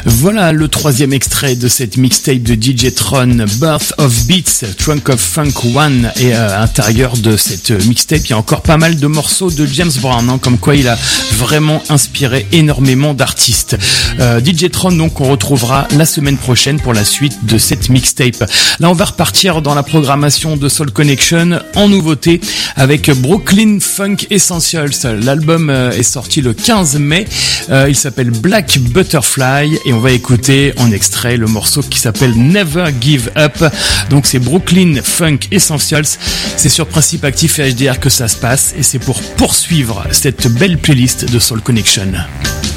Voilà le troisième extrait de cette mixtape de DJ Tron, Birth of Beats, Trunk of Funk 1. Et à l'intérieur de cette mixtape, il y a encore pas mal de morceaux de James Brown, hein, comme quoi il a vraiment inspiré énormément d'artistes. DJ Tron, donc, on retrouvera la semaine prochaine pour la suite de cette mixtape. Là, on va repartir dans la programmation de Soul Connection en nouveauté avec Brooklyn Funk Essentials. L'album est sorti le 15 mai. Il s'appelle Black Butterfly et on va écouter en extrait le morceau qui s'appelle Never Give Up. Donc c'est Brooklyn Funk Essentials. C'est sur Principe Actif et HDR que ça se passe et c'est pour poursuivre cette belle playlist de Soul Connection.